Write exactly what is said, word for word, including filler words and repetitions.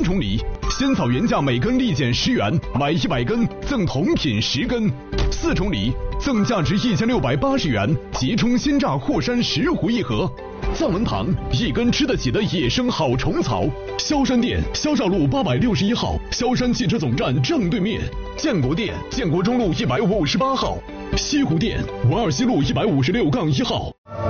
重礼，仙草原价每根立减十元，买一百根赠同品十根；四重礼，赠价值一千六百八十元即冲鲜榨霍山石斛一盒。藏文堂，一根吃得起的野生好虫草。萧山店，萧绍路八百六十一号，萧山汽车总站正对面。建国店，建国中路一百五十八号。西湖店，文二西路一百五十六杠一号。